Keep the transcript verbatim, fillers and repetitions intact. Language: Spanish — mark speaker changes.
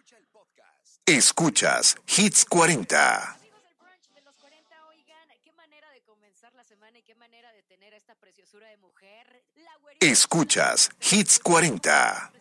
Speaker 1: Escuchas Hits cuarenta.
Speaker 2: Amigos del brunch de los cuarenta, oigan, qué manera de comenzar la semana y qué manera de tener a esta preciosura de mujer. La güerita.
Speaker 1: Escuchas Hits cuarenta.